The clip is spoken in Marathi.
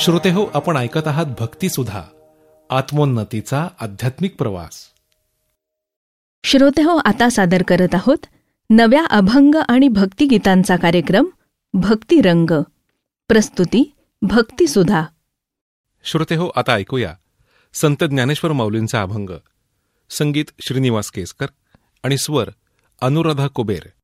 श्रोतेहो, आपण ऐकत आहात भक्तिसुधा, आत्मोन्नतीचा आध्यात्मिक प्रवास. श्रोतेहो, आता सादर करत आहोत नव्या अभंग आणि भक्तिगीतांचा कार्यक्रम भक्तिरंग. प्रस्तुती भक्तिसुधा. श्रोतेहो, आता ऐकूया संत ज्ञानेश्वर माऊलींचा अभंग. संगीत श्रीनिवास केसकर आणि स्वर अनुराधा कुबेर.